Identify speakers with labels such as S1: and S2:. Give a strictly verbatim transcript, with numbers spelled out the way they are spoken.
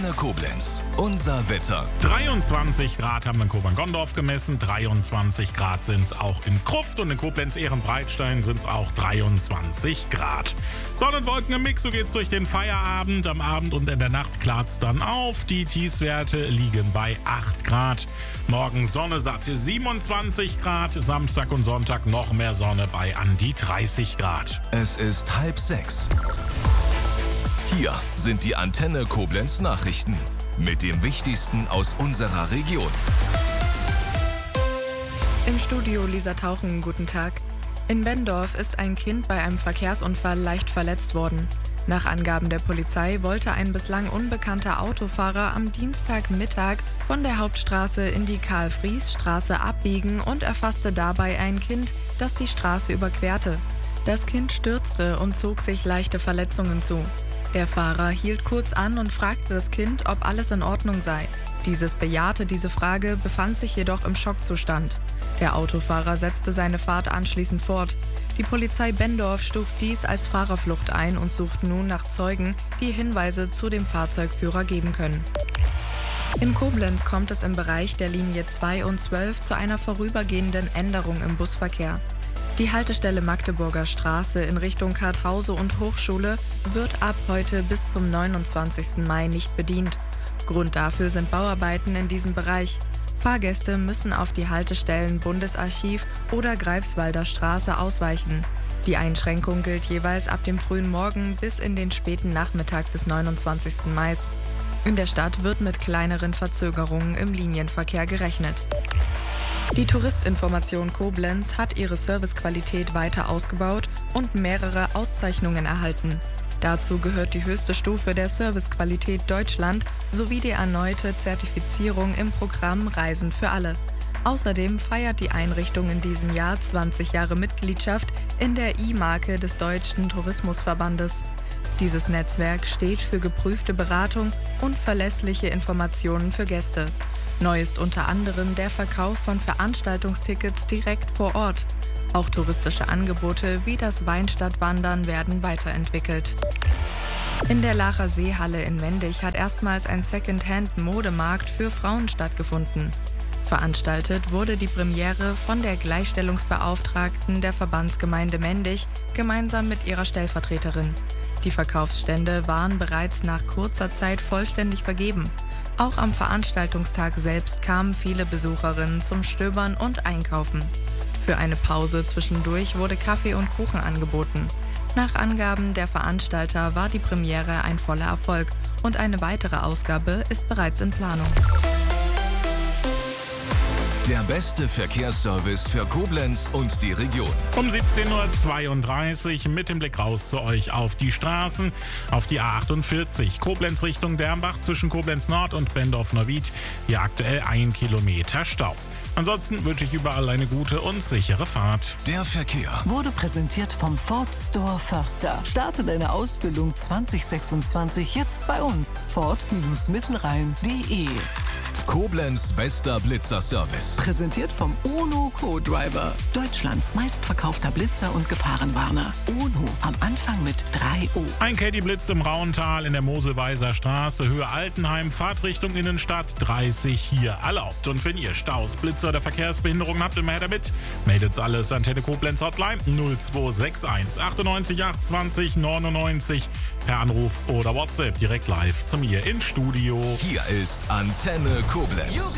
S1: Antenne Koblenz. Unser Wetter.
S2: dreiundzwanzig Grad haben wir in Koblenz-Gondorf gemessen, dreiundzwanzig Grad sind es auch in Kruft und in Koblenz-Ehrenbreitstein sind es auch dreiundzwanzig Grad. Sonne und Wolken im Mix, so geht's durch den Feierabend. Am Abend und in der Nacht klart's dann auf. Die Tiefstwerte liegen bei acht Grad. Morgen Sonne satte siebenundzwanzig Grad, Samstag und Sonntag noch mehr Sonne bei an die dreißig Grad.
S1: Es ist halb sechs. Hier sind die Antenne Koblenz Nachrichten mit dem Wichtigsten aus unserer Region.
S3: Im Studio Lisa Tauchen, guten Tag. In Benndorf ist ein Kind bei einem Verkehrsunfall leicht verletzt worden. Nach Angaben der Polizei wollte ein bislang unbekannter Autofahrer am Dienstagmittag von der Hauptstraße in die Karl-Fries-Straße abbiegen und erfasste dabei ein Kind, das die Straße überquerte. Das Kind stürzte und zog sich leichte Verletzungen zu. Der Fahrer hielt kurz an und fragte das Kind, ob alles in Ordnung sei. Dieses bejahte diese Frage, befand sich jedoch im Schockzustand. Der Autofahrer setzte seine Fahrt anschließend fort. Die Polizei Benndorf stuft dies als Fahrerflucht ein und sucht nun nach Zeugen, die Hinweise zu dem Fahrzeugführer geben können. In Koblenz kommt es im Bereich der Linie zwei und zwölf zu einer vorübergehenden Änderung im Busverkehr. Die Haltestelle Magdeburger Straße in Richtung Karthause und Hochschule wird ab heute bis zum neunundzwanzigsten Mai nicht bedient. Grund dafür sind Bauarbeiten in diesem Bereich. Fahrgäste müssen auf die Haltestellen Bundesarchiv oder Greifswalder Straße ausweichen. Die Einschränkung gilt jeweils ab dem frühen Morgen bis in den späten Nachmittag des neunundzwanzigsten Mai. In der Stadt wird mit kleineren Verzögerungen im Linienverkehr gerechnet. Die Touristinformation Koblenz hat ihre Servicequalität weiter ausgebaut und mehrere Auszeichnungen erhalten. Dazu gehört die höchste Stufe der Servicequalität Deutschland sowie die erneute Zertifizierung im Programm Reisen für alle. Außerdem feiert die Einrichtung in diesem Jahr zwanzig Jahre Mitgliedschaft in der I-Marke des Deutschen Tourismusverbandes. Dieses Netzwerk steht für geprüfte Beratung und verlässliche Informationen für Gäste. Neu ist unter anderem der Verkauf von Veranstaltungstickets direkt vor Ort. Auch touristische Angebote wie das Weinstadtwandern werden weiterentwickelt. In der Lacher Seehalle in Mendig hat erstmals ein Second-Hand-Modemarkt für Frauen stattgefunden. Veranstaltet wurde die Premiere von der Gleichstellungsbeauftragten der Verbandsgemeinde Mendig gemeinsam mit ihrer Stellvertreterin. Die Verkaufsstände waren bereits nach kurzer Zeit vollständig vergeben. Auch am Veranstaltungstag selbst kamen viele Besucherinnen zum Stöbern und Einkaufen. Für eine Pause zwischendurch wurde Kaffee und Kuchen angeboten. Nach Angaben der Veranstalter war die Premiere ein voller Erfolg und eine weitere Ausgabe ist bereits in Planung.
S1: Der beste Verkehrsservice für Koblenz und die Region.
S2: Um siebzehn Uhr zweiunddreißig mit dem Blick raus zu euch auf die Straßen. Auf die A achtundvierzig, Koblenz Richtung Dernbach zwischen Koblenz Nord und Benndorf-Neuwied. Hier aktuell ein Kilometer Stau. Ansonsten wünsche ich überall eine gute und sichere Fahrt.
S1: Der Verkehr
S4: wurde präsentiert vom Ford Store Förster. Starte deine Ausbildung zwanzig sechsundzwanzig jetzt bei uns. Ford-Mittelrhein punkt de.
S1: Koblenz bester Blitzerservice.
S4: Präsentiert vom UNO Co-Driver. Deutschlands meistverkaufter Blitzer und Gefahrenwarner. UNO am Anfang mit drei O.
S2: Ein Caddy-Blitz im Rauental in der Moselweiser Straße, Höhe Altenheim, Fahrtrichtung Innenstadt, dreißig hier erlaubt. Und wenn ihr Staus, Blitzer oder Verkehrsbehinderungen habt, immer her damit. Meldet alles Antenne Koblenz Hotline null zwei sechs eins achtundneunzig achtundzwanzig neunundneunzig per Anruf oder WhatsApp direkt live zu mir ins Studio.
S1: Hier ist Antenne Koblenz.